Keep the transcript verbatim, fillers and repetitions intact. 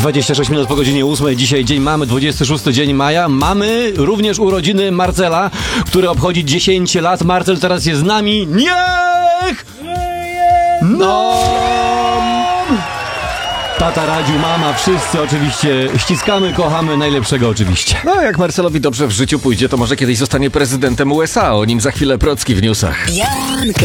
dwadzieścia sześć minut po godzinie ósmej. Dzisiaj dzień mamy, dwudziesty szósty dzień maja. Mamy również urodziny Marcela, który obchodzi dziesięć lat. Marcel teraz jest z nami. Niech! No! Tata, Radziu, mama, wszyscy oczywiście ściskamy, kochamy, najlepszego oczywiście. No, jak Marcelowi dobrze w życiu pójdzie, to może kiedyś zostanie prezydentem U S A. O nim za chwilę Procki w newsach.